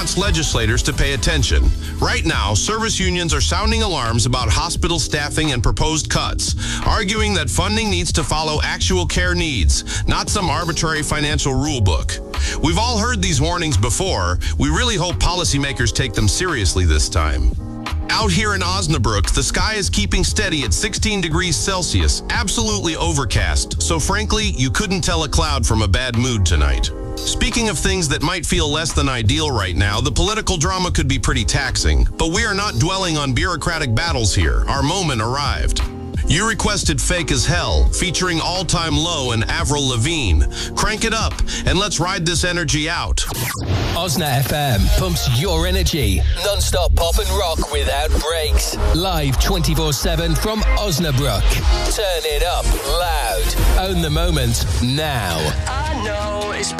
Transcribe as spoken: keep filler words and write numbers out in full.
wants legislators to pay attention. Right now, service unions are sounding alarms about hospital staffing and proposed cuts, arguing that funding needs to follow actual care needs, not some arbitrary financial rule book. We've all heard these warnings before. We really hope policymakers take them seriously this time. Out here in Osnabrück, the sky is keeping steady at sixteen degrees Celsius, absolutely overcast, so frankly, you couldn't tell a cloud from a bad mood tonight. Speaking of things that might feel less than ideal right now, the political drama could be pretty taxing, but we are not dwelling on bureaucratic battles here. Our moment arrived. You requested Fake as Hell, featuring All Time Low and Avril Lavigne. Crank it up, and let's ride this energy out. Osna F M pumps your energy. Non-stop pop and rock without breaks. Live twenty-four seven from Osnabrück. Turn it up loud. Own the moment now. I know it's